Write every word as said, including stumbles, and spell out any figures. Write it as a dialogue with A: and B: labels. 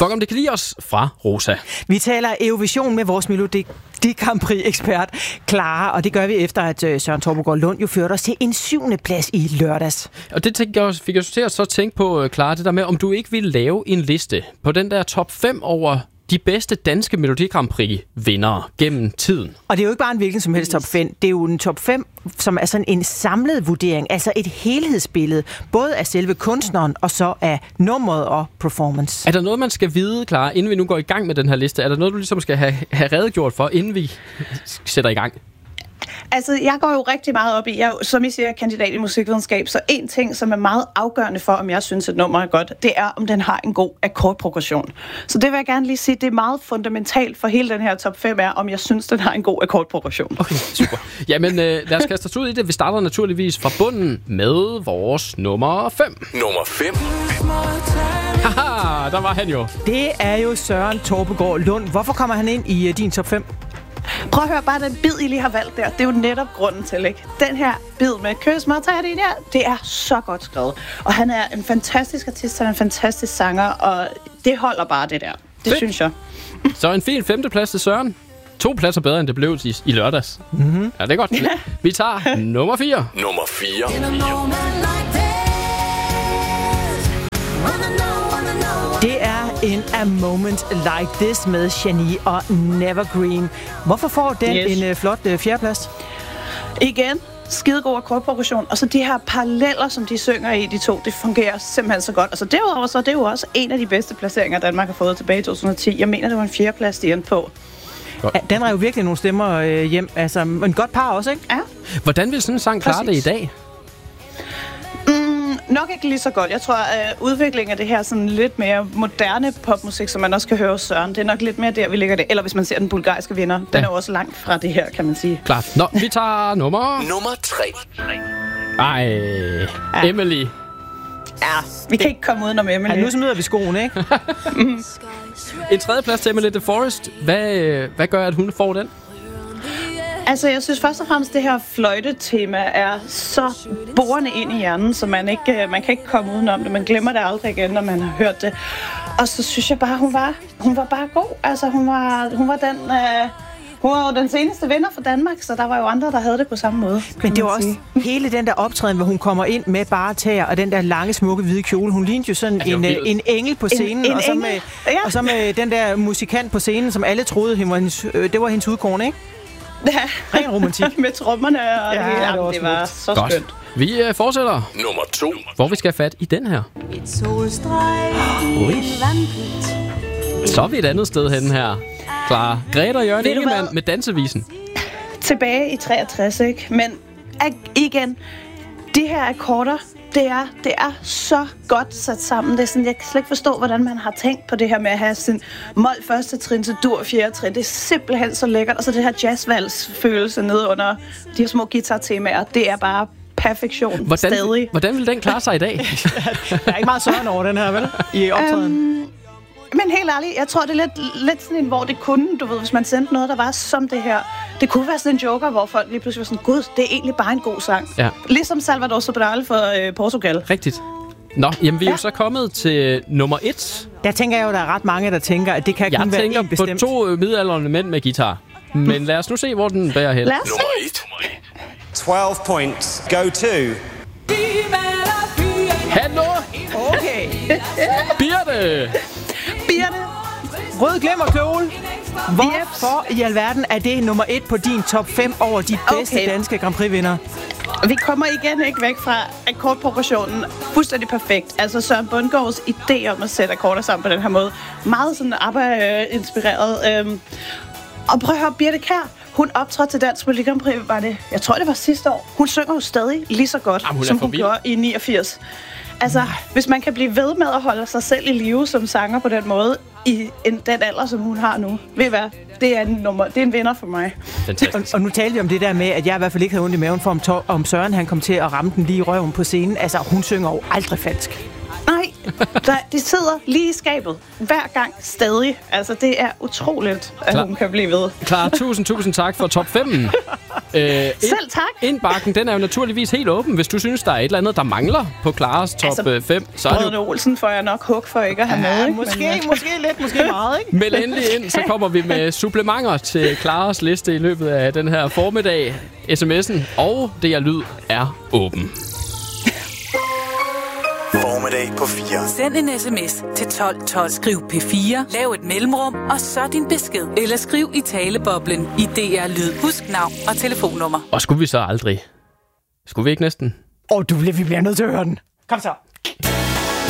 A: Fuck om det kan lide os fra Rosa.
B: Vi taler Eurovision med vores Melodi Grand Prix-ekspert Clara, og det gør vi efter, at Søren Torpegaard Lund jo førte os til en syvende plads i lørdags.
A: Og det tænkte jeg, fik jeg til at så tænke på, Clara, det der med, om du ikke ville lave en liste på den der top fem over de bedste danske Melodi Grand Prix-vindere gennem tiden.
B: Og det er jo ikke bare en hvilken som helst top fem. Det er jo en top fem, som er sådan en samlet vurdering, altså et helhedsbillede, både af selve kunstneren og så af nummeret og performance.
A: Er der noget, man skal vide, Clara, inden vi nu går i gang med den her liste? Er der noget, du ligesom skal have, have redegjort for, inden vi sætter i gang?
C: Altså, jeg går jo rigtig meget op i, jeg er, som I siger, kandidat i musikvidenskab, så en ting, som er meget afgørende for, om jeg synes, et nummer er godt, det er, om den har en god akkordprogression. Så det vil jeg gerne lige sige, det er meget fundamentalt for hele den her top fem er, om jeg synes, den har en god akkordprogression.
A: Okay, super. Jamen, øh, lad os kaste os ud i det. Vi starter naturligvis fra bunden med vores nummer fem.
D: Nummer fem.
A: Haha, der var han jo.
B: Det er jo Søren Torpegaard Lund. Hvorfor kommer han ind i uh, din top fem?
C: Prøv at høre, bare den bid, I lige har valgt der. Det er jo netop grunden til, ikke? Den her bid med kys mig, tag din her, det er så godt skrevet. Og han er en fantastisk artist, han er en fantastisk sanger, og det holder bare det der. Det Fedt. Synes jeg.
A: Så en fin femteplads til Søren. To pladser bedre, end det blev i, i lørdags.
B: Mm-hmm.
A: Ja, det er godt. Ja. Vi tager nummer fire.
D: Nummer fire.
B: Det er en A Moment Like This med Shani og Nevergreen. Hvorfor får den yes. en uh, flot uh, fjerdeplads?
C: Igen, skidegod akkordprogression. Og så de her paralleller, som de synger i, de to, det fungerer simpelthen så godt. Og så derudover, så er det jo også en af de bedste placeringer, Danmark har fået tilbage i to tusind og ti. Jeg mener, det var en fjerdeplads, de endte på.
B: Ja, den er jo virkelig nogle stemmer øh, hjem. Altså, en godt par også, ikke?
C: Ja.
A: Hvordan vil sådan en sang klare det i dag?
C: Nok ikke lige så godt. Jeg tror, at udviklingen af det her sådan lidt mere moderne popmusik, som man også kan høre hos Søren, det er nok lidt mere der, vi ligger det. Eller hvis man ser den bulgarske vinder, den ja. er jo også langt fra det her, kan man sige.
A: Klart. Nå, vi tager nummer...
D: Nummer tre.
A: Ej, ja. Emily.
C: Ja, vi kan ikke komme udenom Emily.
B: Ja, nu smider vi skoen, ikke?
C: mm.
A: En tredje plads til Emily The Forest. Hvad, hvad gør, at hun får den?
C: Altså, jeg synes først og fremmest, det her fløjtetema er så borende ind i hjernen, så man, ikke, man kan ikke komme udenom det. Man glemmer det aldrig igen, når man har hørt det. Og så synes jeg bare, hun var, hun var bare god. Altså, hun var, hun var den... Øh, Hun var jo den seneste vinder for Danmark, så der var jo andre, der havde det på samme måde.
B: Men det var også hele den der optræden, hvor hun kommer ind med bare tæer og den der lange, smukke hvide kjole. Hun lignede jo sådan en, en engel på scenen, en, en og, så med, ja. og så med den der musikant på scenen, som alle troede, det var hendes, det var hendes udkårne, ikke?
C: Ja.
B: Ren romantik.
C: Med trommerne og
B: ja,
C: det hele.
B: det var,
C: det var så
A: Godt.
C: skønt.
A: Vi uh, fortsætter.
D: Nummer to.
A: Hvor vi skal have fat i den her.
E: Et solstreg i en vandpyt.
A: Så er vi et andet sted henne her. Klar. Grete og Jørgen Ingemann med dansevisen.
C: Tilbage i treogtres, ikke? Men igen, de her akkorder, det er, det er så godt sat sammen. Det er sådan, jeg kan slet ikke forstå, hvordan man har tænkt på det her med at have sin mol første trin til dur fjerde trin. Det er simpelthen så lækkert. Og så det her jazzvals-følelse nede under de her små guitar-temaer. Det er bare perfektion.
A: Hvordan,
C: stadig.
A: Hvordan vil den klare sig i dag?
B: Der er ikke meget Søren over den her, vel? I optræden. Um,
C: Men helt ærligt, jeg tror, det er lidt, lidt sådan en, hvor det kunne, du ved, hvis man sendte noget, der var som det her. Det kunne være sådan en joker, hvor folk lige pludselig var sådan, gud, det er egentlig bare en god sang. Ja. Ligesom Salvador Sobral for øh, Portugal.
A: Rigtigt. Nå, jamen vi er ja. jo så kommet til nummer et.
B: Der tænker jeg jo, der er ret mange, der tænker, at det kan
A: jeg
B: kun være en bestemt.
A: Jeg tænker på to midaldrende mænd med guitar. Men lad os nu se, hvor den bærer hen.
D: Nummer et.
F: twelve points go to...
A: Hallo!
B: Okay.
A: Birte!
B: Birte! Rød glimmerkjole. Hvorfor i alverden er det nummer et på din top fem over de bedste okay. danske Grand Prix-vindere?
C: Vi kommer igen ikke væk fra akkordprogressionen. Fuldstændig perfekt. Altså Søren Bundgaards idé om at sætte akkorder sammen på den her måde. Meget sådan ABBA-inspireret. Øhm. Og prøv at høre, Birte Kjær. Hun optrådte til Dansk Melodi Grand Prix, var det, jeg tror det var sidste år. Hun synger jo stadig lige så godt, Jamen, hun som hun gjorde i niogfirs. Altså, hvis man kan blive ved med at holde sig selv i live som sanger på den måde, i en, den alder, som hun har nu, ved I hvad? Det er en, nummer, det er en vinder for mig.
B: Og, og nu talte vi om det der med, at jeg i hvert fald ikke havde ondt i maven for, om, to, om Søren han kom til at ramme den lige i røven på scenen. Altså, hun synger jo aldrig falsk.
C: Nej, der, det sidder lige i skabet. Hver gang stadig. Altså, det er utroligt, at Klar. hun kan blive ved.
A: Klar, tusind, tusind tak for top fem. Øh,
C: Selv tak.
A: Indbakken, den er jo naturligvis helt åben. Hvis du synes, der er et eller andet, der mangler på Klares top altså, fem, så er det
C: Brødrene Olsen får jeg nok hug for ikke at have ja, med.
B: Måske, men, måske lidt, måske meget, ikke?
A: Meld endelig ind, så kommer vi med supplementer til Klares liste i løbet af den her formiddag. sms'en og D R Lyd er åben.
D: Formiddag på fire.
G: Send en sms til tolv tolv. Skriv P fire, lav et mellemrum, og så din besked. Eller skriv i taleboblen i D R Lyd. Husk navn og telefonnummer.
A: Og skulle vi så aldrig? Skulle vi ikke næsten?
B: Åh, oh, du, vi bliver nødt til at høre den. Kom så.